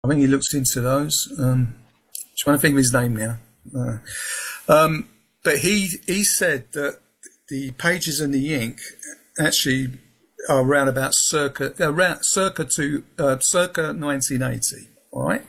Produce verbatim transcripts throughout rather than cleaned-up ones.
I think he looks into those. Um, trying to think of his name now. Uh, um, but he he said that the pages and the ink actually are around about circa around circa to uh, circa nineteen eighty. All right.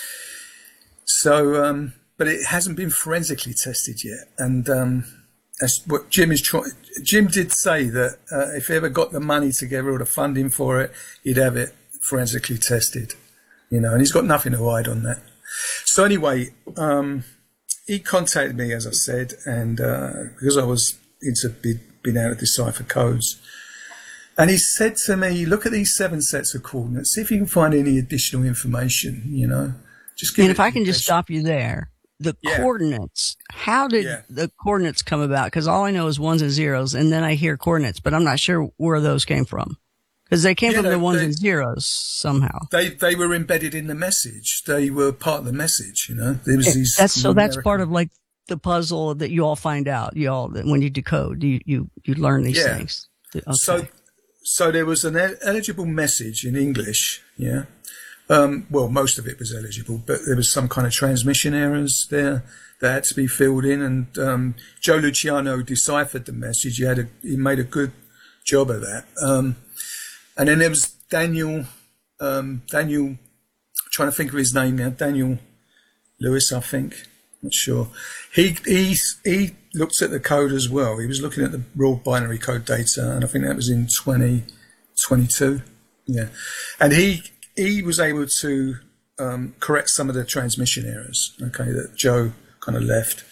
So, um, but it hasn't been forensically tested yet, and um, that's what Jim is trying. Jim did say that uh, if he ever got the money together or the funding for it, he'd have it forensically tested. You know, and he's got nothing to hide on that. So anyway, um, he contacted me, as I said, and uh, because I was into be, being able to decipher codes. And he said to me, look at these seven sets of coordinates, see if you can find any additional information, you know. Just give and it if I can just stop you there, the yeah. coordinates, how did yeah. the coordinates come about? Because all I know is ones and zeros, and then I hear coordinates, but I'm not sure where those came from. Because they came yeah, from they, the ones they, and zeros somehow. They they were embedded in the message. They were part of the message, you know. There was it, these that's so that's part of like the puzzle that you all find out. You all when you decode, you you, you learn these yeah. things. Okay. So so there was an eligible message in English, yeah. Um, well, most of it was eligible, but there was some kind of transmission errors there that had to be filled in. And um, Joe Luciano deciphered the message. He had a, he made a good job of that. Um, and then there was Daniel, um, Daniel, I'm trying to think of his name now, Daniel Lewis, I think. Not sure. He he he looked at the code as well. He was looking at the raw binary code data, and I think that was in twenty twenty-two. Yeah, and he. He was able to um, correct some of the transmission errors, okay, that Joe kind of left.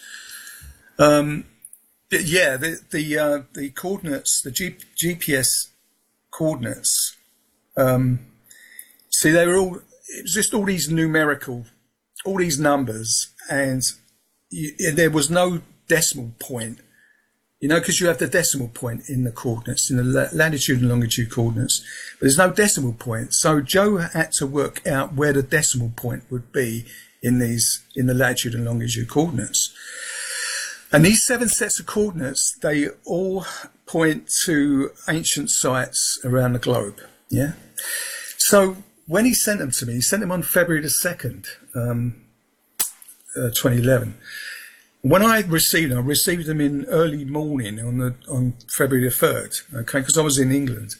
Um, but yeah, the the, uh, the coordinates, the G- G P S coordinates. Um, see, they were all. It was just all these numerical, all these numbers, and you, there was no decimal point. You know, because you have the decimal point in the coordinates, in the latitude and longitude coordinates, but there's no decimal point. So Joe had to work out where the decimal point would be in these, in the latitude and longitude coordinates. And these seven sets of coordinates, they all point to ancient sites around the globe. Yeah. So when he sent them to me, he sent them on February the second, um, uh, twenty eleven. When I received them, I received them in early morning on the on February the third, okay, because I was in England,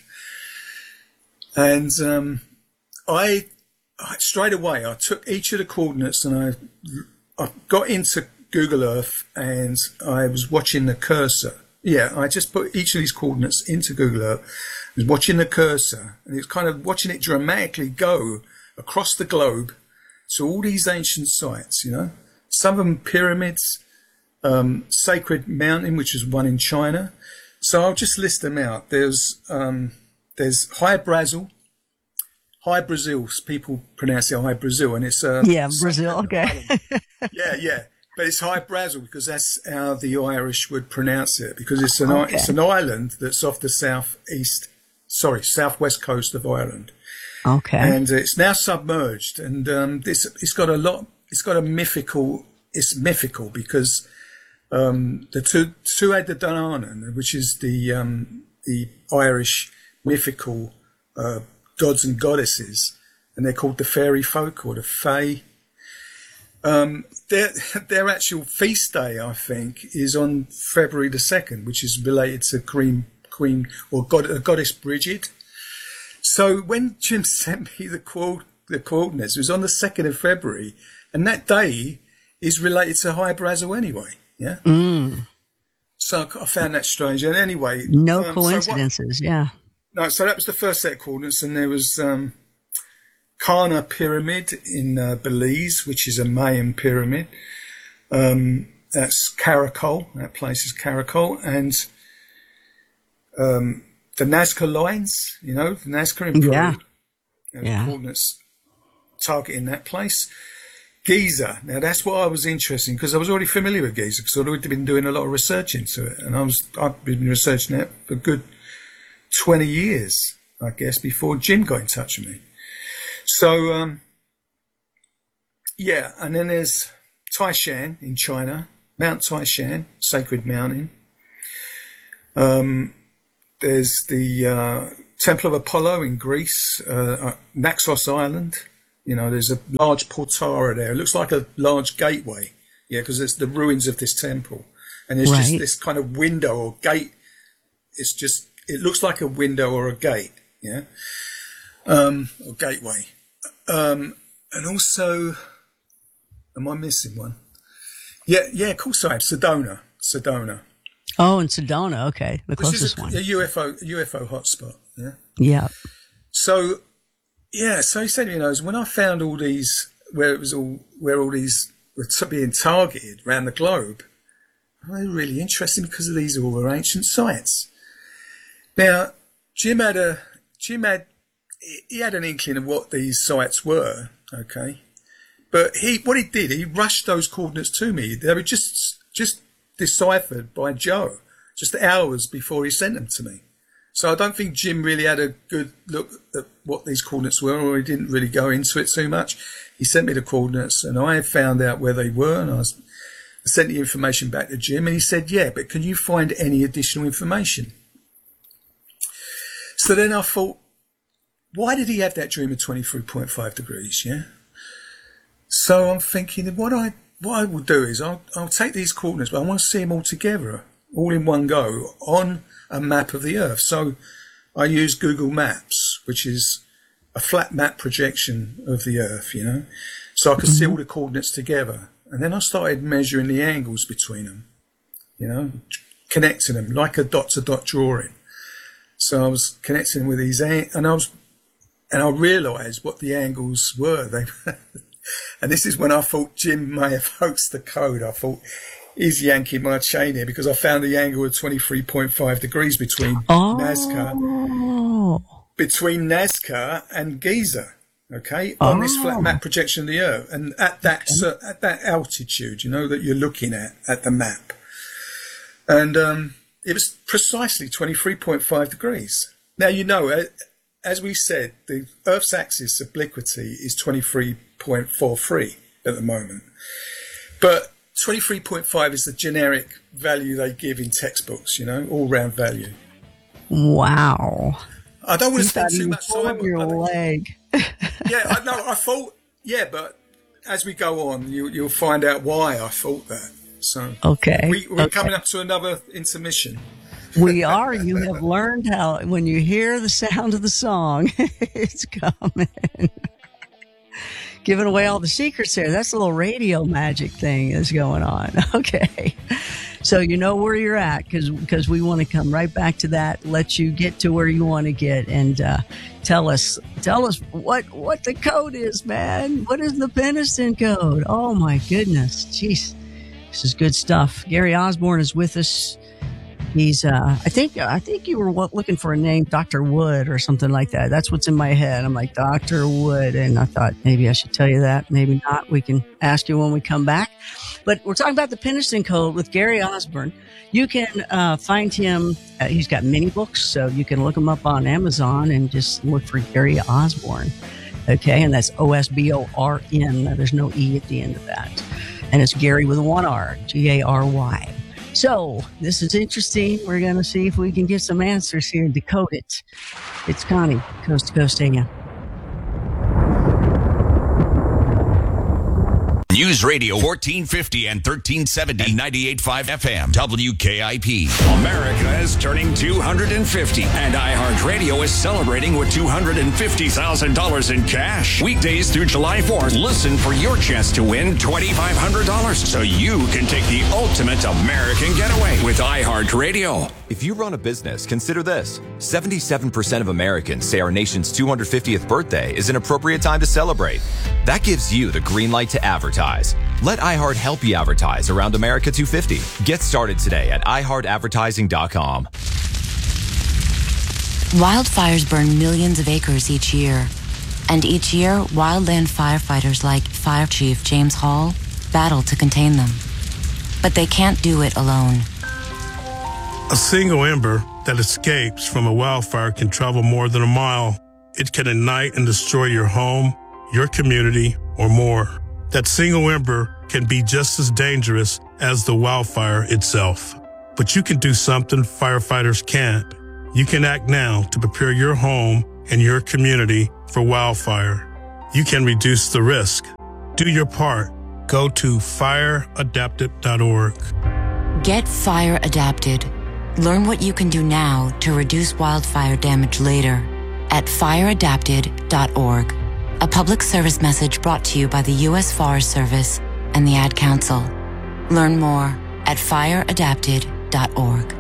and um, I, I straight away I took each of the coordinates and I I got into Google Earth and I was watching the cursor. Yeah, I just put each of these coordinates into Google Earth, I was watching the cursor, and it's kind of watching it dramatically go across the globe to all these ancient sites. You know, some of them pyramids. Um, Sacred Mountain, which is one in China. So I'll just list them out. There's um, there's High Brazil, High Brazil. People pronounce it High Brazil, and it's uh, yeah, Brazil. Okay. yeah, yeah, but it's High Brazil because that's how the Irish would pronounce it. Because it's an okay. it's an island that's off the southeast, sorry, southwest coast of Ireland. Okay. And it's now submerged, and um, this it's got a lot. It's got a mythical. It's mythical because. Um, the two, Tuatha Dé Danann, which is the um, the Irish mythical uh, gods and goddesses, and they're called the fairy folk or the fae. Um, their their actual feast day, I think, is on February the second, which is related to Queen Queen or God, uh, Goddess Bridget. So when Jim sent me the quote the coordinates, it was on the second of February, and that day is related to High Brazil anyway. Yeah. Mm. So I found that strange. And anyway, no um, coincidences. So what, yeah. No, so that was the first set of coordinates, and there was um, Karna Pyramid in uh, Belize, which is a Mayan pyramid. Um, that's Caracol. That place is Caracol, and um, the Nazca lines. You know, the Nazca in Peru. Yeah. Uh, yeah. Coordinates targeting that place. Giza. Now that's what I was interested in because I was already familiar with Giza because I'd already been doing a lot of research into it, and I was I've been researching it for a good twenty years, I guess, before Jim got in touch with me. So um, yeah, and then there's Taishan in China, Mount Taishan, Sacred Mountain. Um, there's the uh, Temple of Apollo in Greece, uh, uh, Naxos Island. You know, there's a large portara there. It looks like a large gateway. Yeah, because it's the ruins of this temple. And there's right. just this kind of window or gate. It's just, it looks like a window or a gate. Yeah. Um, or gateway. Um, and also, am I missing one? Yeah, yeah, of course I have. Sedona. Sedona. Oh, in Sedona. Okay. The closest Which is a, one. a U F O, U F O hotspot. Yeah. Yeah. So, yeah, so he said, you know, when I found all these, where it was all, where all these were being targeted around the globe, they were really interesting because of these all were ancient sites. Now, Jim had a, Jim had, he had an inkling of what these sites were, okay? But he, what he did, he rushed those coordinates to me. They were just, just deciphered by Joe, just hours before he sent them to me. So I don't think Jim really had a good look at what these coordinates were, or he didn't really go into it too much. He sent me the coordinates, and I found out where they were, and I, was, I sent the information back to Jim, and he said, yeah, but can you find any additional information? So then I thought, why did he have that dream of twenty-three point five degrees, yeah? So I'm thinking, what I what I will do is I'll, I'll take these coordinates, but I want to see them all together, all in one go, on a map of the Earth. So I use Google Maps, which is a flat map projection of the Earth, you know, so I could see all the coordinates together. And then I started measuring the angles between them, you know, connecting them like a dot-to-dot drawing. So I was connecting with these, and I was, and I realised what the angles were. They, and this is when I thought Jim may have hoaxed the code. I thought, he's yanking my chain here, because I found the angle of twenty-three point five degrees between oh. Nazca, between Nazca and Giza. Okay, oh. on this flat map projection of the Earth, and at that okay. uh, at that altitude, you know, that you're looking at at the map, and um, it was precisely twenty-three point five degrees. Now, you know, as we said, the Earth's axis obliquity is twenty-three point four three at the moment, but twenty-three point five is the generic value they give in textbooks, you know, all-round value. Wow. I don't want to spend too much time on your leg. Yeah, I know. I thought, yeah, but as we go on, you, you'll find out why I thought that. So, okay, we, we're okay. coming up to another intermission. We are. You have learned how, when you hear the sound of the song, it's coming. Giving away all the secrets there. That's a little radio magic thing that's going on. Okay. So you know where you're at, because because we want to come right back to that, let you get to where you want to get, and uh, tell us tell us what what the code is, man. What is the Penniston code? Oh my goodness, jeez, this is good stuff. Gary Osborne is with us. He's uh, I think I think you were looking for a name, Doctor Wood or something like that. That's what's in my head. I'm like, Doctor Wood, and I thought maybe I should tell you that. Maybe not. We can ask you when we come back. But we're talking about the Penniston Code with Gary Osborne. You can uh, find him. Uh, he's got many books, so you can look him up on Amazon and just look for Gary Osborne. Okay, and that's O S B O R N. There's no E at the end of that. And it's Gary with one R, G A R Y. So this is interesting. We're going to see if we can get some answers here and decode it. It's Connie, Coast to Coast A M. News Radio fourteen fifty and thirteen seventy, ninety-eight point five F M, W K I P. America is turning two hundred fifty, and iHeartRadio is celebrating with two hundred fifty thousand dollars in cash. Weekdays through July fourth, listen for your chance to win twenty-five hundred dollars so you can take the ultimate American getaway with iHeartRadio. If you run a business, consider this. seventy-seven percent of Americans say our nation's two hundred fiftieth birthday is an appropriate time to celebrate. That gives you the green light to advertise. Let iHeart help you advertise around America two fifty. Get started today at i heart advertising dot com. Wildfires burn millions of acres each year. And each year, wildland firefighters like Fire Chief James Hall battle to contain them. But they can't do it alone. A single ember that escapes from a wildfire can travel more than a mile. It can ignite and destroy your home, your community, or more. That single ember can be just as dangerous as the wildfire itself. But you can do something firefighters can't. You can act now to prepare your home and your community for wildfire. you can reduce the risk. Do your part. Go to fire adapted dot org. Get fire adapted. Learn what you can do now to reduce wildfire damage later at fire adapted dot org. A public service message brought to you by the U S Forest Service and the Ad Council. Learn more at fire adapted dot org.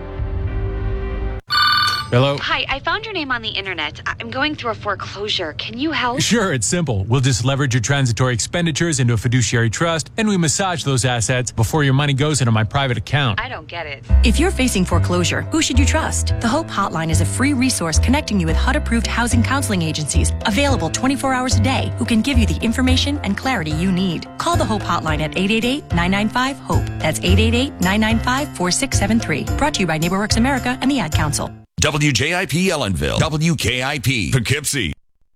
Hello? Hi, I found your name on the internet. I'm going through a foreclosure. Can you help? Sure, it's simple. We'll just leverage your transitory expenditures into a fiduciary trust, and we massage those assets before your money goes into my private account. I don't get it. If you're facing foreclosure, who should you trust? The Hope Hotline is a free resource connecting you with H U D-approved housing counseling agencies, available twenty-four hours a day, who can give you the information and clarity you need. Call the Hope Hotline at eight eight eight, nine nine five, HOPE. That's eight eight eight, nine nine five, four six seven three. Brought to you by NeighborWorks America and the Ad Council. W J I P Ellenville, W K I P Poughkeepsie.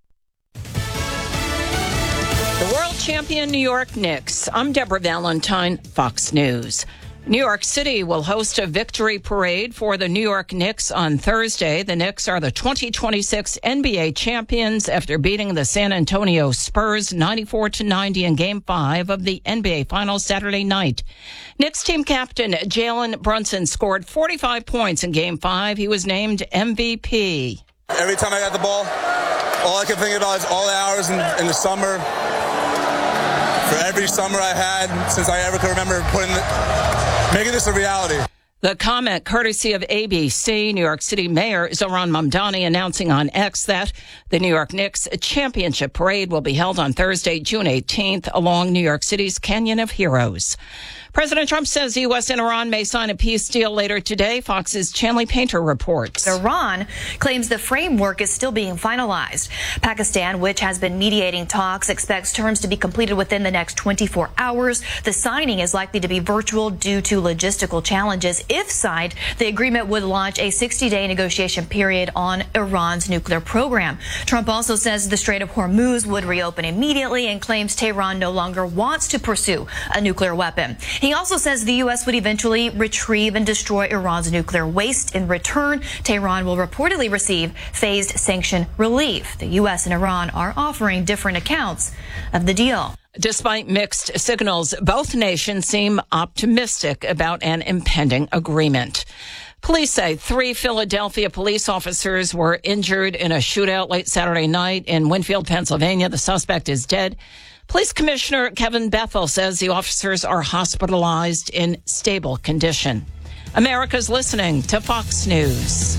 The world champion New York Knicks. I'm Deborah Valentine, Fox News. New York City will host a victory parade for the New York Knicks on Thursday. The Knicks are the twenty twenty-six N B A champions after beating the San Antonio Spurs ninety-four to ninety in Game five of the N B A Finals Saturday night. Knicks team captain Jalen Brunson scored forty-five points in Game five. He was named M V P. Every time I got the ball, all I can think about is all the hours in, in the summer. For every summer I had since I ever could remember putting the, making this a reality. The comment, courtesy of A B C, New York City Mayor Zohran Mamdani announcing on X that the New York Knicks championship parade will be held on Thursday, June eighteenth, along New York City's Canyon of Heroes. President Trump says the U S and Iran may sign a peace deal later today. Fox's Chanley Painter reports. Iran claims the framework is still being finalized. Pakistan, which has been mediating talks, expects terms to be completed within the next twenty-four hours. The signing is likely to be virtual due to logistical challenges. If signed, the agreement would launch a sixty-day negotiation period on Iran's nuclear program. Trump also says the Strait of Hormuz would reopen immediately and claims Tehran no longer wants to pursue a nuclear weapon. He also says the U S would eventually retrieve and destroy Iran's nuclear waste. In return, Tehran will reportedly receive phased sanction relief. The U S and Iran are offering different accounts of the deal. Despite mixed signals, both nations seem optimistic about an impending agreement. Police say three Philadelphia police officers were injured in a shootout late Saturday night in Winfield, Pennsylvania. The suspect is dead. Police Commissioner Kevin Bethel says the officers are hospitalized in stable condition. America's listening to Fox News.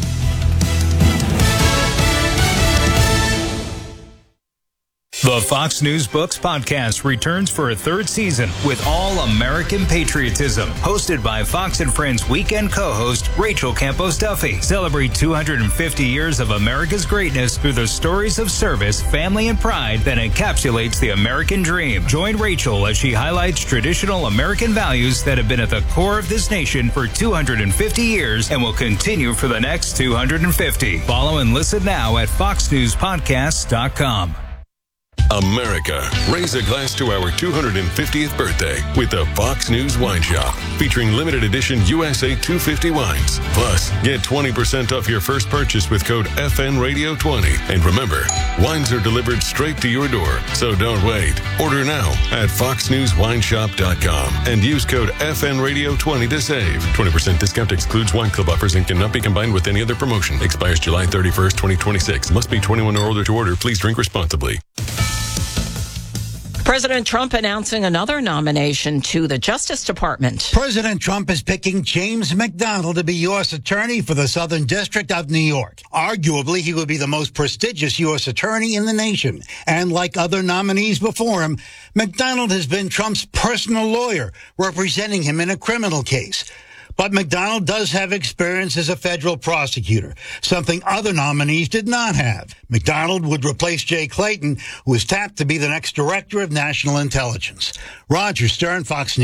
The Fox News Books podcast returns for a third season with all American patriotism. Hosted by Fox and Friends weekend co-host Rachel Campos Duffy. Celebrate two hundred fifty years of America's greatness through the stories of service, family, and pride that encapsulates the American dream. Join Rachel as she highlights traditional American values that have been at the core of this nation for two hundred fifty years and will continue for the next two hundred fifty. Follow and listen now at fox news podcasts dot com. America, raise a glass to our two hundred fiftieth birthday with the Fox News Wine Shop, featuring limited edition U S A two fifty wines. Plus, get twenty percent off your first purchase with code F N Radio twenty. And remember, wines are delivered straight to your door, so don't wait. Order now at fox news wine shop dot com and use code F N Radio twenty to save. twenty percent discount excludes wine club offers and cannot be combined with any other promotion. Expires July thirty-first, twenty twenty-six. Must be twenty-one or older to order. Please drink responsibly. President Trump announcing another nomination to the Justice Department. President Trump is picking James McDonald to be U S Attorney for the Southern District of New York. Arguably, he would be the most prestigious U S Attorney in the nation. And like other nominees before him, McDonald has been Trump's personal lawyer, representing him in a criminal case. But McDonald does have experience as a federal prosecutor, something other nominees did not have. McDonald would replace Jay Clayton, who is tapped to be the next director of national intelligence. Roger Stern, Fox News.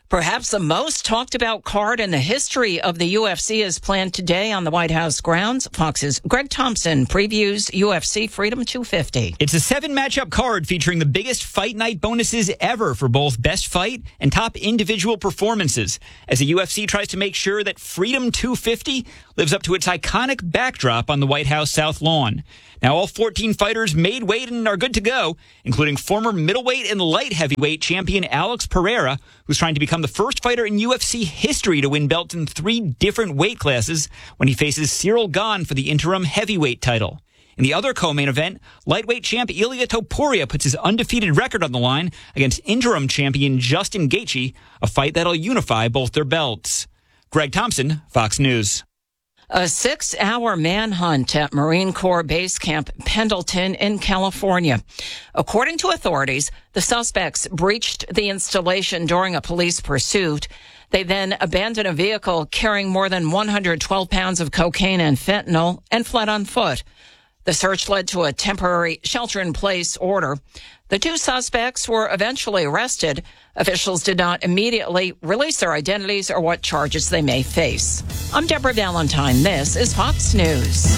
Perhaps the most talked about card in the history of the U F C is planned today on the White House grounds. Fox's Greg Thompson previews U F C Freedom two fifty. It's a seven matchup card featuring the biggest fight night bonuses ever for both best fight and top individual performances, as the U F C tries to make sure that Freedom two fifty lives up to its iconic backdrop on the White House South Lawn. Now, all fourteen fighters made weight and are good to go, including former middleweight and light heavyweight champion Alex Pereira, who's trying to become the first fighter in U F C history to win belts in three different weight classes when he faces Cyril Gane for the interim heavyweight title. In the other co-main event, lightweight champ Ilia Topuria puts his undefeated record on the line against interim champion Justin Gaethje, a fight that'll unify both their belts. Greg Thompson, Fox News. A six-hour manhunt at Marine Corps Base Camp Pendleton in California. According to authorities, the suspects breached the installation during a police pursuit. They then abandoned a vehicle carrying more than one hundred twelve pounds of cocaine and fentanyl and fled on foot. The search led to a temporary shelter-in-place order. The two suspects were eventually arrested. Officials did not immediately release their identities or what charges they may face. I'm Deborah Valentine. This is Fox News.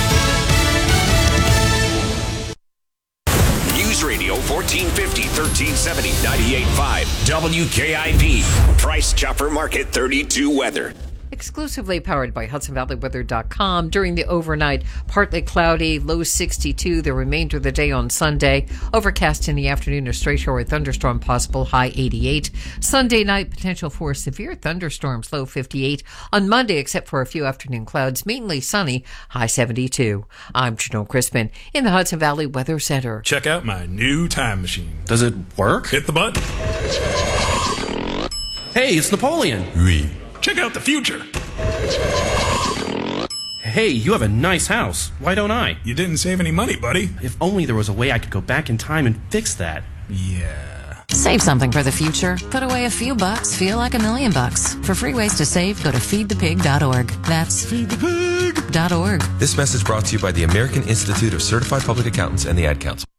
News Radio fourteen fifty, thirteen seventy, ninety-eight point five W K I P. Price Chopper Market thirty-two weather. Exclusively powered by Hudson Valley Weather dot com. During the overnight, partly cloudy, low sixty-two. The remainder of the day on Sunday, overcast in the afternoon, a stray shower thunderstorm possible, high eighty-eight. Sunday night, potential for severe thunderstorms, low fifty-eight. On Monday, except for a few afternoon clouds, mainly sunny, high seventy-two. I'm Janelle Crispin in the Hudson Valley Weather Center. Check out my new time machine. Does it work? Hit the button. Hey, it's Napoleon. Oui. Check out the future. Hey, you have a nice house. Why don't I? You didn't save any money, buddy. If only there was a way I could go back in time and fix that. Yeah. Save something for the future. Put away a few bucks, feel like a million bucks. For free ways to save, go to feed the pig dot org. That's feed the pig dot org. This message brought to you by the American Institute of Certified Public Accountants and the Ad Council.